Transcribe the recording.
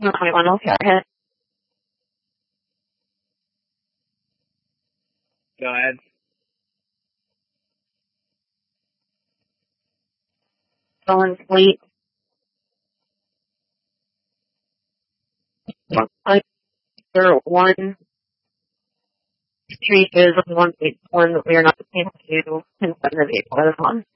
21 will go ahead. Go ahead. Going fleet. 1.01. Street is 1.1 that we are not able to confirm the vehicle that is on.